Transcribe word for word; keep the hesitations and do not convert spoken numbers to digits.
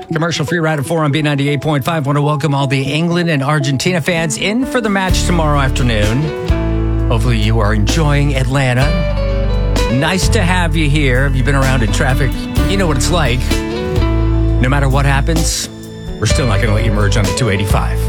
Commercial-free Ride at four on B ninety-eight point five. Want to welcome all the England and Argentina fans in for the match tomorrow afternoon. Hopefully you are enjoying Atlanta. Nice to have you here. If you've been around in traffic, you know what it's like. No matter what happens, we're still not going to let you merge on the two eighty-five.